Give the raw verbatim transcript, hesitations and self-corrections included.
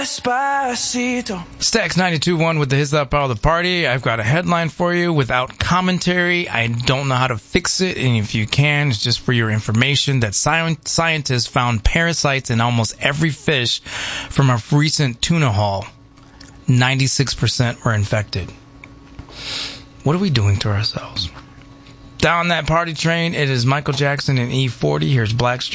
Despacito. Stax ninety-two point one with the His That Power of the Party. I've got a headline for you without commentary. I don't know how to fix it, and if you can, it's just for your information that sci- scientists found parasites in almost every fish from a recent tuna haul. ninety-six percent were infected. What are we doing to ourselves? Down that party train, it is Michael Jackson and E forty. Here's Black